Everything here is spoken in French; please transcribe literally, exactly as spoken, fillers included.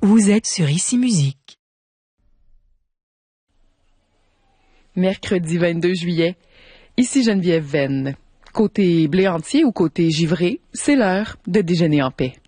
Vous êtes sur Ici Musique. Mercredi vingt-deux juillet, ici Geneviève Venn. Côté blé entier ou côté givré, c'est l'heure de déjeuner en paix.